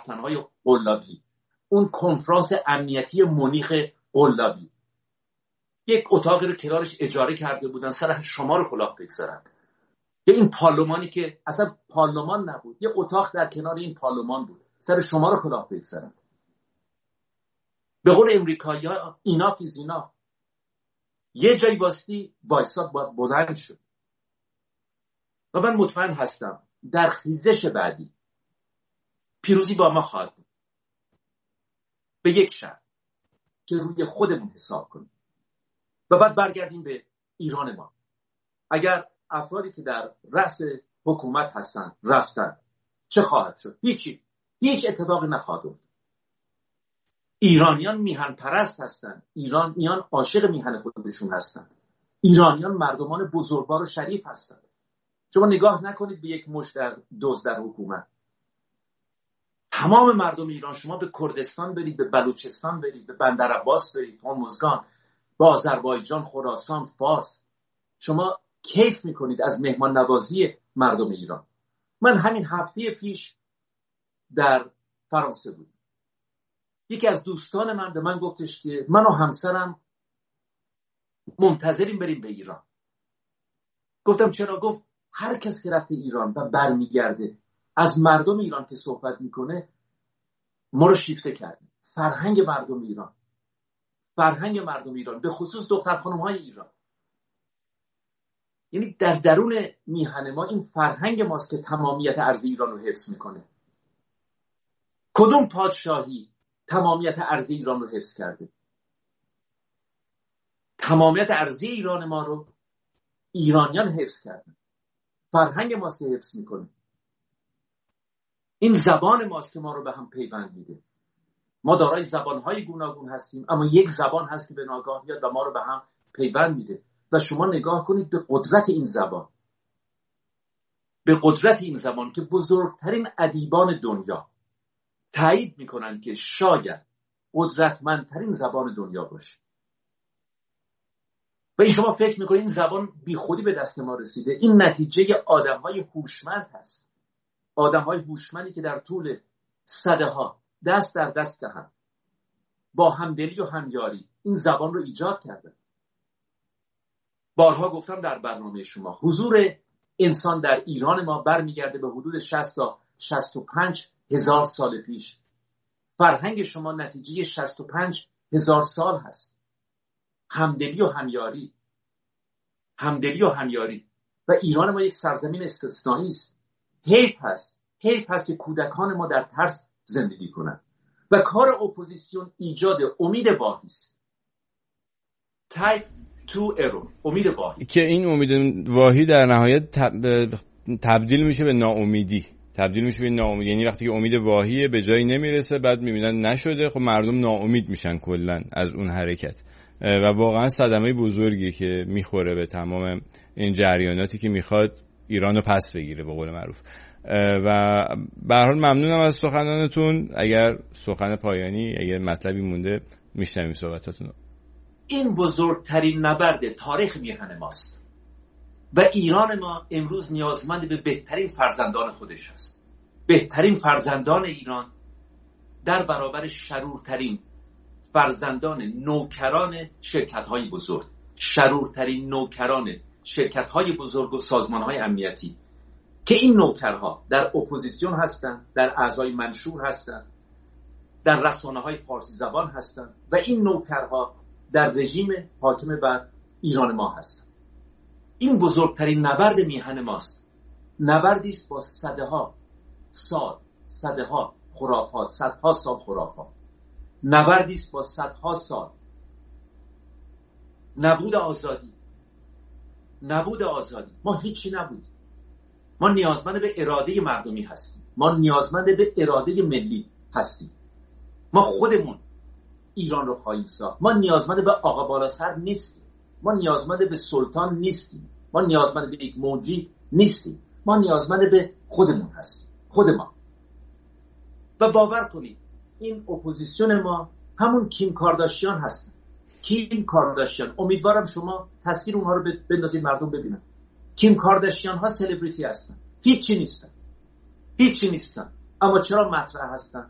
وطنهای قلابی، اون کنفرانس امنیتی مونیخ قلابی، یک اتاقی رو کنارش اجاره کرده بودن سر شما رو کلاه بگذارن. یا این پارلمانی که اصلا پارلمان نبود، یه اتاق در کنار این پارلمان بود، سر شما رو کلاه بگذارن. به قول امریکایی‌ها اینا فیزینا، یه جایی واسطی وایساد باید بلند شد. و من مطمئن هستم در خیزش بعدی پیروزی با ما خواهد بود، به یک شرط که روی خودمون حساب کنیم و بعد برگردیم به ایران ما. اگر افرادی که در رأس حکومت هستن رفتن، چه خواهد شد؟ هیچ اتفاقی نخواهد افتاد. ایرانیان میهن پرست هستن، ایرانیان عاشق میهن خودشون هستن، ایرانیان مردمان بزرگوار و شریف هستن. شما نگاه نکنید به یک مشت دزد در حکومت. تمام مردم ایران، شما به کردستان برید، به بلوچستان برید، به بندرعباس برید، هرمزگان، به آذربایجان، خراسان، فارس، شما کیف میکنید از مهمان نوازی مردم ایران. من همین هفته پیش در فرانسه بودم. یکی از دوستان من به من گفتش که من و همسرم منتظریم بریم به ایران. گفتم چرا؟ گفت هر کس که رفته ایران و برمیگرده از مردم ایران که صحبت میکنه ما رو شیفته کرده. فرهنگ مردم ایران به خصوص دختر خانم های ایران، یعنی در درون میهن ما این فرهنگ ماست که تمامیت ارضی ایران رو حفظ میکنه. کدوم پادشاهی تمامیت ارضی ایران رو حفظ کرده؟ تمامیت ارضی ایران ما رو ایرانیان حفظ کردن. فرهنگ ماست که حفظ میکنه. این زبان ماست که ما رو به هم پیوند میده. ما دارای زبانهای گوناگون هستیم، اما یک زبان هست که به ناگاه میاد و ما رو به هم پیوند میده. و شما نگاه کنید به قدرت این زبان، که بزرگترین ادیبان دنیا تایید میکنن که شاید قدرتمندترین زبان دنیا باشه. و این شما فکر میکنید این زبان بی خودی به دست ما رسیده؟ این نتیجه آدمهای هوشمند هست، آدمهای هوشمندی که در طول سده‌ها دست در دست هم با همدلی و همیاری این زبان رو ایجاد کردن. بارها گفتم در برنامه شما، حضور انسان در ایران ما برمیگرده به حدود 60 تا 65 هزار سال پیش. فرهنگ شما نتیجه 65 هزار سال هست. همدلی و همیاری. و ایران ما یک سرزمین استثنایی است. حیف هست که کودکان ما در ترس زندگی کنند. و کار اپوزیسیون ایجاد امید واهی است. تایپ تو ارور، امید واهی، که این امید واهی در نهایت تبدیل میشه به ناامیدی. یعنی وقتی که امید واهی به جایی نمیرسه، بعد میبینن نشده، خب مردم ناامید میشن کلا از اون حرکت. و واقعا صدمه بزرگی که میخوره به تمام این جریاناتی که میخواد ایرانو پس بگیره به قول معروف. و به هر حال ممنونم از سخنانتون. اگر سخن پایانی، اگر مطلبی مونده، میشنویم صحبتاتون. این بزرگترین نبرد تاریخ میهن ماست و ایران ما امروز نیازمند به بهترین فرزندان خودش است. بهترین فرزندان ایران در برابر شرورترین فرزندان نوکران شرکت‌های بزرگ، شرورترین نوکران شرکت‌های بزرگ و سازمان‌های امنیتی، که این نوکرها در اپوزیسیون هستند، در اعضای منشور هستند، در رسانه‌های فارسی زبان هستند و این نوکرها در رژیم حاکم بر ایران ما هستند. این بزرگترین نبرد میهن ماست. نبردی است با صدها سال خرافات. نبردی است با صدها سال نبود آزادی. ما هیچی نبودیم. ما نیازمند به اراده مردمی هستیم. ما نیازمند به اراده ملی هستیم. ما خودمون ایران رو خواهیم ساخت. ما نیازمند به آقا بالا سر نیستیم. ما نیازمند به سلطان نیستیم. ما نیازمند به یک موجی نیستیم. ما نیازمند به خودمون هستیم. خود ما. و باور کنید این اپوزیسیون ما همون کیم کارداشیان هستن. کیم کارداشیان، امیدوارم شما تصویر اونها رو بندازید مردم ببینن. کیم کارداشیان ها سلبریتی هستن. هیچی نیستن. اما چرا مطرح هستن؟